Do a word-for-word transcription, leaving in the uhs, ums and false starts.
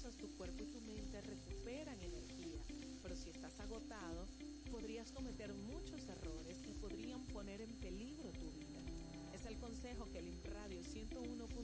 pausas, tu cuerpo y tu mente recuperan energía, pero si estás agotado, podrías cometer muchos errores que podrían poner en peligro tu vida. Es el consejo que el Radio ciento uno